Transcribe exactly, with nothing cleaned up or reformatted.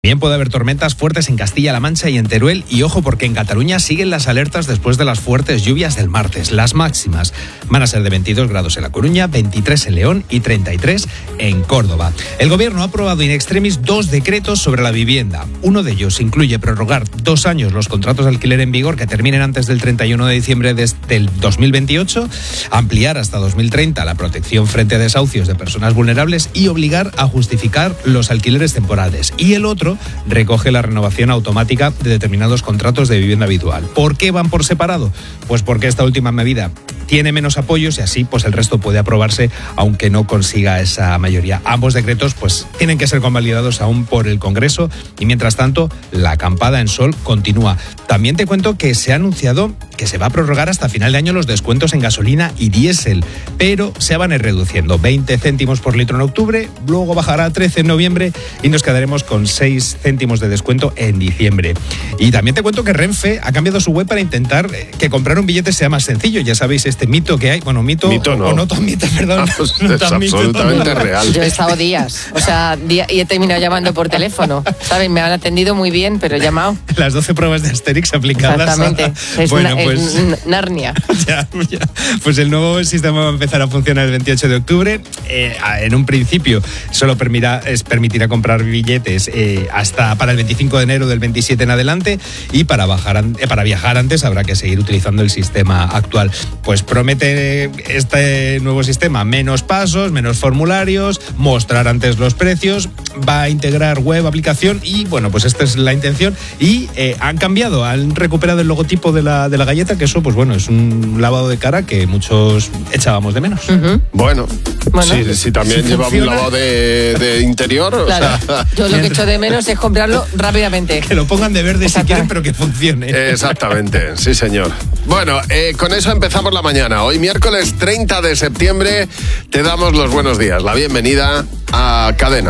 Bien, puede haber tormentas fuertes en Castilla-La Mancha y en Teruel, y ojo porque en Cataluña siguen las alertas después de las fuertes lluvias del martes. Las máximas van a ser de veintidós grados en La Coruña, veintitrés en León y treinta y tres en Córdoba. El gobierno ha aprobado in extremis dos decretos sobre la vivienda. Uno de ellos incluye prorrogar dos años los contratos de alquiler en vigor que terminen antes del treinta y uno de diciembre del dos mil veintiocho, ampliar hasta dos mil treinta la protección frente a desahucios de personas vulnerables y obligar a justificar los alquileres temporales. Y el otro recoge la renovación automática de determinados contratos de vivienda habitual. ¿Por qué van por separado? Pues porque esta última medida tiene menos apoyos y así pues el resto puede aprobarse aunque no consiga esa mayoría. Ambos decretos pues tienen que ser convalidados aún por el Congreso y mientras tanto la acampada en Sol continúa. También te cuento que se ha anunciado que se va a prorrogar hasta final de año los descuentos en gasolina y diésel, pero se van a ir reduciendo. veinte céntimos por litro en octubre, luego bajará a trece en noviembre y nos quedaremos con seis céntimos de descuento en diciembre. Y también te cuento que Renfe ha cambiado su web para intentar que comprar un billete sea más sencillo. Ya sabéis este mito que hay, bueno, mito, mito no. o no tan mito, perdón. Ah, pues no es tan absolutamente mito, real. Yo he estado días, o sea, día, y he terminado llamando por teléfono, ¿sabes? Me han atendido muy bien, pero he llamado. Las doce pruebas de Asterix aplicadas. Exactamente, es, bueno, na, pues, es Narnia. Ya, ya. Pues el nuevo sistema va a empezar a funcionar el veintiocho de octubre. Eh, en un principio solo permitirá, es, permitirá comprar billetes eh, hasta para el veinticinco de enero del veintisiete en adelante, y para, bajar, eh, para viajar antes habrá que seguir utilizando el sistema actual. Pues promete este nuevo sistema menos pasos, menos formularios, mostrar antes los precios, va a integrar web, aplicación y bueno, pues esta es la intención. Y eh, han cambiado, han recuperado el logotipo de la, de la galleta, que eso pues bueno, es un lavado de cara que muchos echábamos de menos. Uh-huh. Bueno, bueno, si, si también si lleva funciona... un lavado de, de interior. Claro. O sea... Yo lo que echo de menos es comprarlo rápidamente. Que lo pongan de verde si quieren, pero que funcione. Exactamente, sí señor. Bueno, eh, con eso empezamos la mañana. Hoy miércoles treinta de septiembre te damos los buenos días, la bienvenida a Cadena.